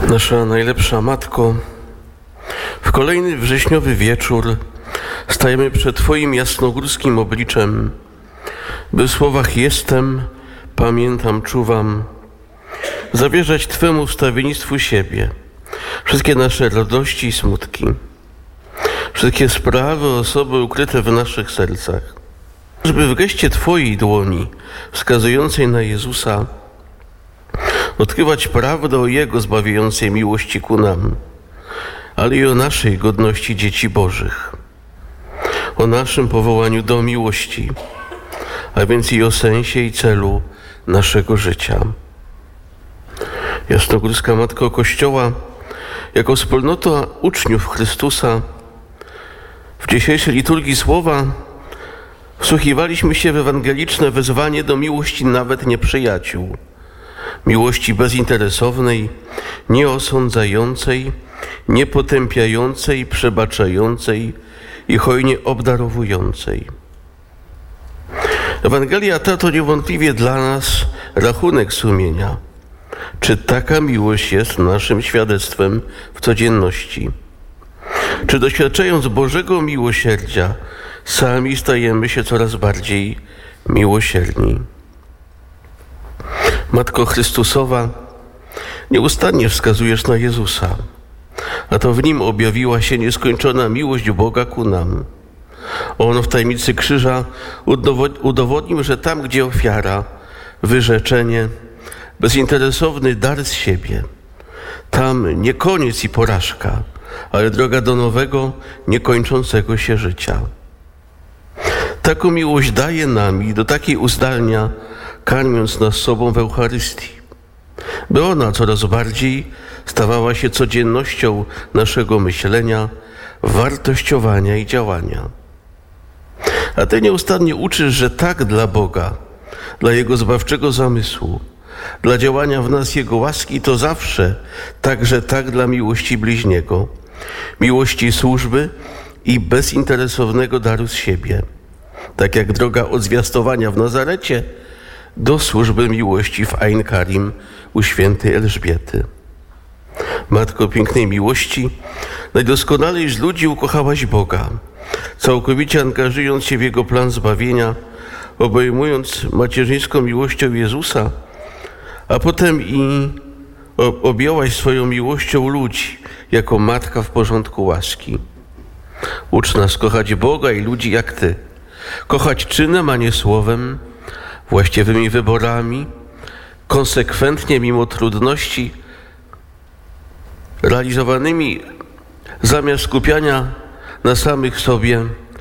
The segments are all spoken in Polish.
Nasza najlepsza Matko, w kolejny wrześniowy wieczór stajemy przed Twoim jasnogórskim obliczem, by w słowach jestem, pamiętam, czuwam, zawierzać Twemu wstawiennictwu siebie, wszystkie nasze radości i smutki, wszystkie sprawy, osoby ukryte w naszych sercach, żeby w geście Twojej dłoni wskazującej na Jezusa odkrywać prawdę o Jego zbawiającej miłości ku nam, ale i o naszej godności dzieci Bożych, o naszym powołaniu do miłości, a więc i o sensie i celu naszego życia. Jasnogórska Matko Kościoła, jako wspólnota uczniów Chrystusa, w dzisiejszej liturgii słowa wsłuchiwaliśmy się w ewangeliczne wezwanie do miłości nawet nieprzyjaciół, miłości bezinteresownej, nieosądzającej, niepotępiającej, przebaczającej i hojnie obdarowującej. Ewangelia ta to niewątpliwie dla nas rachunek sumienia. Czy taka miłość jest naszym świadectwem w codzienności? Czy doświadczając Bożego miłosierdzia, sami stajemy się coraz bardziej miłosierni? Matko Chrystusowa, nieustannie wskazujesz na Jezusa, a to w Nim objawiła się nieskończona miłość Boga ku nam. On w tajemnicy krzyża udowodnił, że tam, gdzie ofiara, wyrzeczenie, bezinteresowny dar z siebie, tam nie koniec i porażka, ale droga do nowego, niekończącego się życia. Taką miłość daje nam i do takiej uzdalnia, karmiąc nas sobą w Eucharystii, by ona coraz bardziej stawała się codziennością naszego myślenia, wartościowania i działania. A Ty nieustannie uczysz, że tak dla Boga, dla Jego zbawczego zamysłu, dla działania w nas Jego łaski, to zawsze także tak dla miłości bliźniego, miłości służby i bezinteresownego daru z siebie. Tak jak droga od zwiastowania w Nazarecie do służby miłości w Ein Karim u świętej Elżbiety. Matko pięknej miłości, najdoskonalej z ludzi ukochałaś Boga, całkowicie angażując się w Jego plan zbawienia, obejmując macierzyńską miłością Jezusa, a potem i objęłaś swoją miłością ludzi, jako matka w porządku łaski. Ucz nas kochać Boga i ludzi jak Ty, kochać czynem, a nie słowem, właściwymi wyborami, konsekwentnie mimo trudności, realizowanymi zamiast skupiania na samych sobie.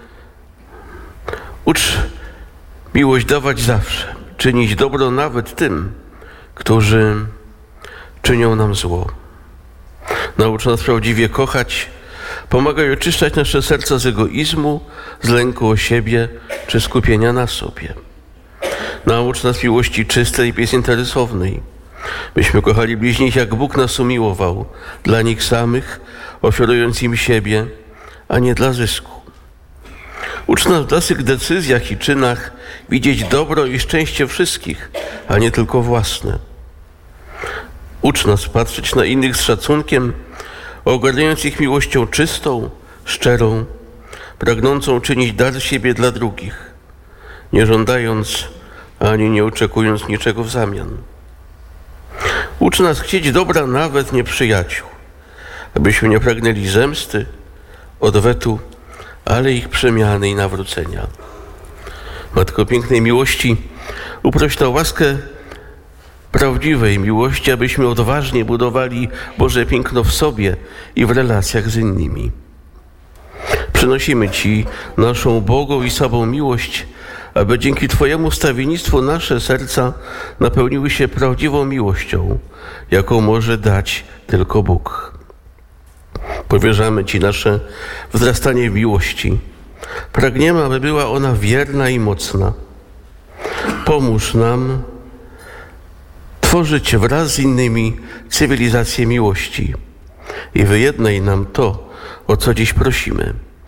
Ucz miłość dawać zawsze, czynić dobro nawet tym, którzy czynią nam zło. Naucz nas prawdziwie kochać, pomagaj oczyszczać nasze serca z egoizmu, z lęku o siebie czy skupienia na sobie. Naucz nas miłości czystej i bezinteresownej, byśmy kochali bliźnich, jak Bóg nas umiłował, dla nich samych, ofiarując im siebie, a nie dla zysku. Ucz nas w naszych decyzjach i czynach widzieć dobro i szczęście wszystkich, a nie tylko własne. Ucz nas patrzeć na innych z szacunkiem, ogarniając ich miłością czystą, szczerą, pragnącą czynić dar siebie dla drugich, nie żądając ani nie oczekując niczego w zamian. Ucz nas chcieć dobra nawet nieprzyjaciół, abyśmy nie pragnęli zemsty, odwetu, ale ich przemiany i nawrócenia. Matko pięknej miłości, uproś tę łaskę prawdziwej miłości, abyśmy odważnie budowali Boże piękno w sobie i w relacjach z innymi. Przynosimy Ci naszą Bogą i sobą miłość, aby dzięki Twojemu wstawiennictwu nasze serca napełniły się prawdziwą miłością, jaką może dać tylko Bóg. Powierzamy Ci nasze wzrastanie w miłości. Pragniemy, aby była ona wierna i mocna. Pomóż nam tworzyć wraz z innymi cywilizację miłości i wyjednaj nam to, o co dziś prosimy.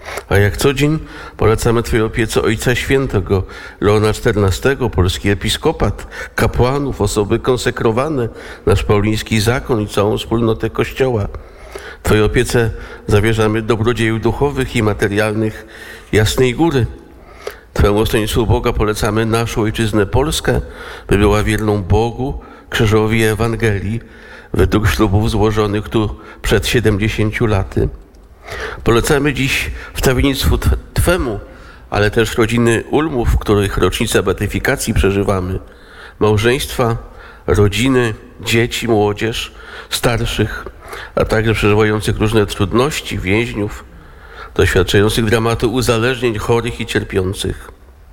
A jak co dzień polecamy Twojej opiece Ojca Świętego Leona XIV, polski episkopat, kapłanów, osoby konsekrowane, nasz pauliński zakon i całą wspólnotę Kościoła. Twojej opiece zawierzamy dobrodziejów duchowych i materialnych Jasnej Góry. Twojemu stronnictwu Boga polecamy naszą ojczyznę Polskę, by była wierną Bogu, krzyżowi i Ewangelii, według ślubów złożonych tu przed 70 laty. Polecamy dziś wstawiennictwu Twemu, ale też rodziny Ulmów, których rocznicę beatyfikacji przeżywamy, małżeństwa, rodziny, dzieci, młodzież, starszych, a także przeżywających różne trudności, więźniów, doświadczających dramatu uzależnień, chorych i cierpiących.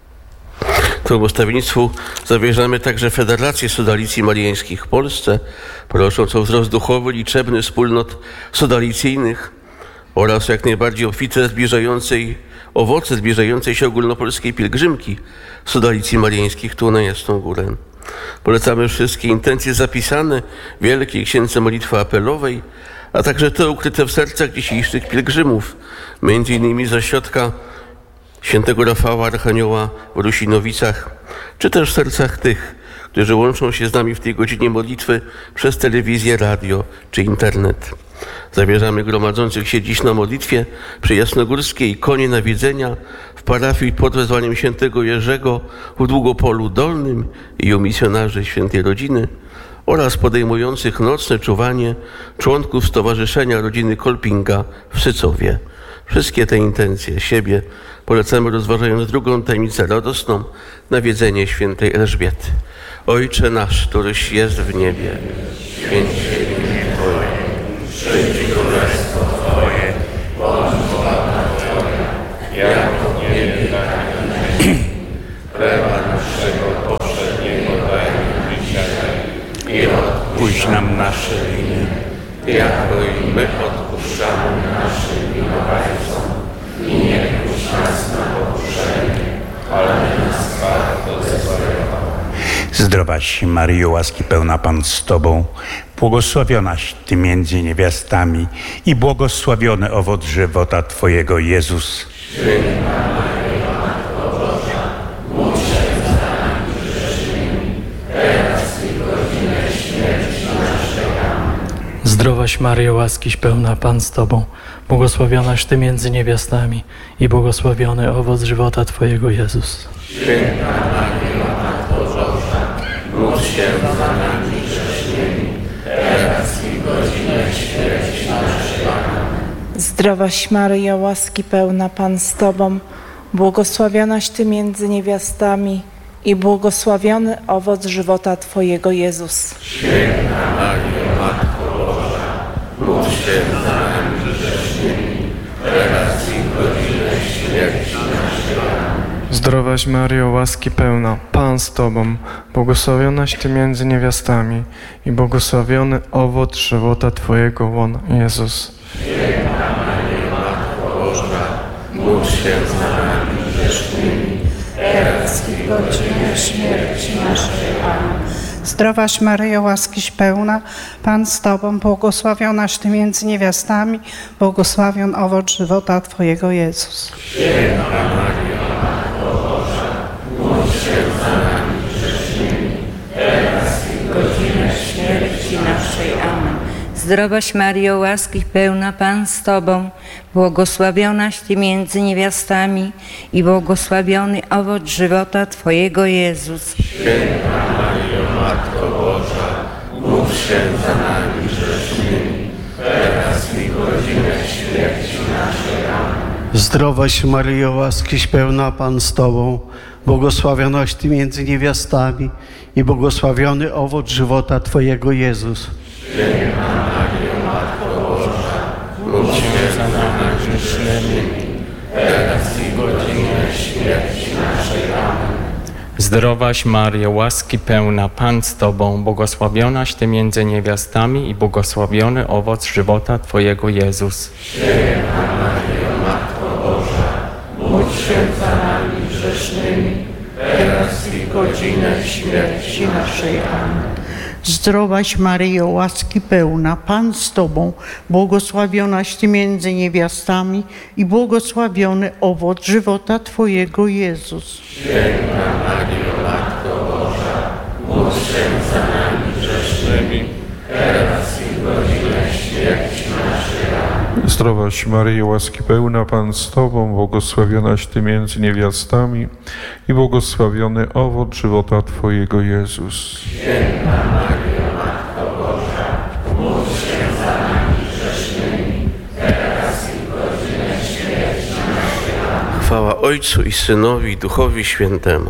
Twojemu wstawiennictwu zawierzamy także Federację Sodalicji Mariańskich w Polsce, prosząc o wzrost duchowy, liczebny wspólnot sodalicyjnych oraz jak najbardziej obfite owoce zbliżającej się ogólnopolskiej pielgrzymki Sodalicji Mariańskich tu na Jasną Górę. Polecamy wszystkie intencje zapisane w Wielkiej Księdze Modlitwy Apelowej, a także te ukryte w sercach dzisiejszych pielgrzymów, między innymi ze środka świętego Rafała Archanioła w Rusinowicach, czy też w sercach tych, którzy łączą się z nami w tej godzinie modlitwy przez telewizję, radio czy internet. Zawierzamy gromadzących się dziś na modlitwie przy Jasnogórskiej ikonie nawiedzenia w parafii pod wezwaniem świętego Jerzego w Długopolu Dolnym i u misjonarzy Świętej Rodziny oraz podejmujących nocne czuwanie członków Stowarzyszenia Rodziny Kolpinga w Sycowie. Wszystkie te intencje siebie polecamy, rozważając drugą tajemnicę radosną, nawiedzenie świętej Elżbiety. Ojcze nasz, któryś jest w niebie, święć się imię Twoje, przyjdź królestwo Twoje, bądź wola Twoja, jako w niebie, tak i na ziemi. Chleba naszego powszedniego daj nam dzisiaj i odpuść nam nasze winy, jako i my odpuszczamy naszym winowajcom. I nie wpuść nas na pokuszenie, ale nas zbaw od złego. Zdrowaś Maryjo, łaski pełna Pan z Tobą, błogosławionaś Ty między niewiastami i błogosławiony owoc żywota Twojego, Jezus. Święta Maryjo, Matko Boża, módl się za nami grzesznymi, teraz i w godzinę śmierci naszej. Amen. Zdrowaś Maryjo, łaskiś pełna Pan z Tobą, błogosławionaś Ty między niewiastami i błogosławiony owoc żywota Twojego, Jezus. Święta Maryjo, Matko Boża, módl się za nami grzesznymi, teraz i w godzinę śmierci naszej. Amen. Zdrowaś Maryjo, łaski pełna Pan z Tobą, błogosławionaś Ty między niewiastami i błogosławiony owoc żywota Twojego, Jezus. Święta Maryjo, Matko Boża, módl się za nami grzesznymi, teraz i w godzinę śmierci naszej. Amen. Zdrowaś Maryjo, łaski pełna, Pan z Tobą, błogosławionaś Ty między niewiastami i błogosławiony owoc żywota Twojego łona, Jezus. Święta Maryjo, Matko Boża, módl się za nami grzesznymi, teraz i w godzinę śmierci naszej. Amen. Zdrowaś Maryjo, łaskiś pełna, Pan z Tobą, błogosławionaś Ty między niewiastami, błogosławion owoc żywota Twojego, Jezus. Święta Maryjo, Matko Boża, módl się za nami grzesznymi, teraz i w godzinę śmierci naszej. Amen. Zdrowaś Maryjo, łaski pełna, Pan z Tobą, błogosławionaś Ty między niewiastami i błogosławiony owoc żywota Twojego, Jezus. Święta Maryjo, Matko Boża, módl się za nami grzesznymi, teraz i w godzinę śmierci naszej. Amen. Zdrowaś Maryjo, łaskiś pełna Pan z Tobą, błogosławionaś Ty między niewiastami i błogosławiony owoc żywota Twojego, Jezus. Święta Maryjo, Matko Boża, módl się za nami grzesznymi, teraz i w godzinę śmierci naszej. Amen. Zdrowaś Maryjo, łaski pełna, Pan z Tobą, błogosławionaś Ty między niewiastami i błogosławiony owoc żywota Twojego, Jezus. Święta Maryjo, Matko Boża, módl się za nami grzesznymi, teraz i w godzinę śmierci naszej. Amen. Zdrowaś Maryjo, łaski pełna, Pan z Tobą, błogosławionaś Ty między niewiastami i błogosławiony owoc żywota Twojego, Jezus. Święta Maryjo, Matko Boża, módl się za nami grzesznymi, teraz i w godzinę śmierci naszej. Amen. Zdrowaś Maryjo, łaski pełna, Pan z Tobą, błogosławionaś Ty między niewiastami i błogosławiony owoc żywota Twojego, Jezus. Święta Maryjo, Matko Boża, módl się za nami grzesznymi, teraz i w godzinę śmierci naszej. Amen. Chwała Ojcu i Synowi, i Duchowi Świętemu.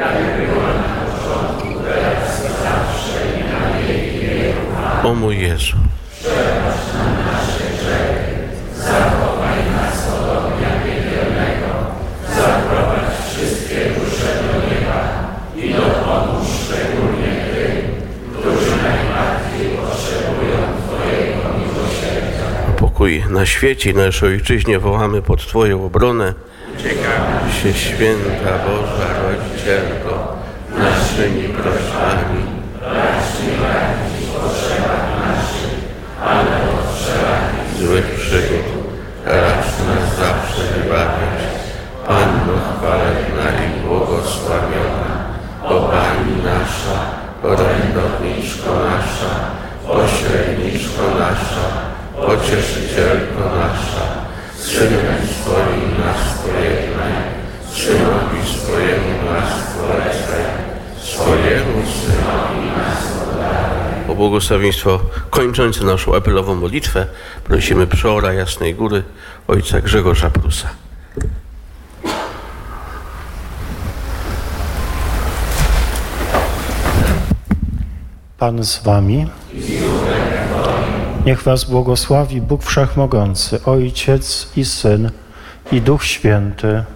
O mój Jezu, przebacz nam nasze grzechy, zachowaj nas od ognia piekielnego, zaprowadź wszystkie dusze do nieba i dopomóż szczególnie tym, którzy najbardziej potrzebują Twojego miłosierdzia. O pokój na świecie i na naszej ojczyźnie wołamy pod Twoją obronę. Uciekamy się, Święta Boża Rodzicielko, naszymi prośbami, racz nie bardziej potrzebach naszych, ale potrzebach złych przygód. Racz nas zawsze wybawiać. Panno chwalebna i błogosławiona, o Pani nasza, orędowniczko nasza, pośredniczko nasza, pocieszycielko nasza, Synem swoim nas pojednaj, Synowi swojemu nas polecaj, swojemu Synowi nas podawaj. O błogosławieństwo kończące naszą apelową modlitwę prosimy przeora Jasnej Góry, ojca Grzegorza Prusa. Pan z wami. Niech was błogosławi Bóg Wszechmogący, Ojciec i Syn, i Duch Święty.